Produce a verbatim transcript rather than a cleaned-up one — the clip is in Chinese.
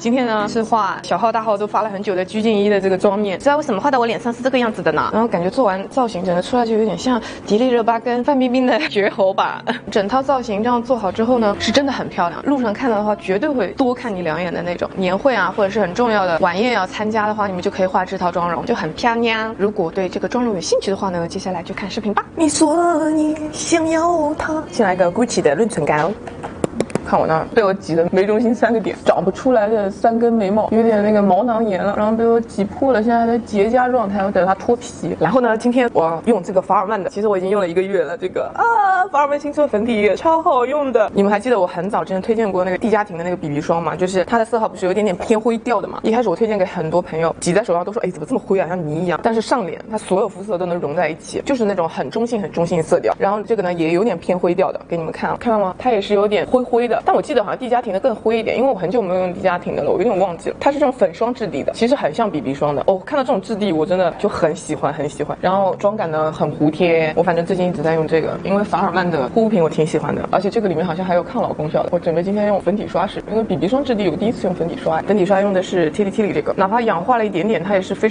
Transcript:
今天呢是画小号大号都发了很久的鞠婧祎的这个妆面，知道为什么画到我脸上是这个样子的呢？然后感觉做完造型整个出来就有点像迪丽热巴跟范冰冰的绝猴吧。整套造型这样做好之后呢，是真的很漂亮。路上看到的话，绝对会多看你两眼的那种。年会啊，或者是很重要的晚宴要参加的话，你们就可以画这套妆容，就很漂亮。如果对这个妆容有兴趣的话呢，接下来就看视频吧。你说你想要它，先来个 Gucci 的润唇膏。看我那被我挤的眉中心三个点，长不出来的三根眉毛，有点那个毛囊炎了，然后被我挤破了，现在还在结痂状态，我等它脱皮。然后呢，今天我要用这个法尔曼的，其实我已经用了一个月了，这个啊法尔曼新出的粉底超好用的。你们还记得我很早之前推荐过那个蒂佳婷的那个 B B 霜吗？就是它的色号不是有点点偏灰调的嘛？一开始我推荐给很多朋友，挤在手上都说，哎，怎么这么灰啊，像泥一样。但是上脸它所有肤色都能融在一起，就是那种很中性很中性的色调。然后这个呢也有点偏灰调的，给你们看啊，看到吗？它也是有点灰灰的，但我记得好像蒂佳婷的更灰一点，因为我很久没有用蒂佳婷的了，我有点忘记了。它是这种粉霜质地的，其实很像 B B 霜的。哦，看到这种质地我真的就很喜欢很喜欢。然后妆感呢很服帖，我反正最近一直在用这个，因为法尔曼的护肤品我挺喜欢的，而且这个里面好像还有抗老功效的。我准备今天用粉底刷试，因为 B B 霜质地我第一次用粉底刷，粉底刷用的是 Tilly Tilly 这个，哪怕氧化了一点点，它也是非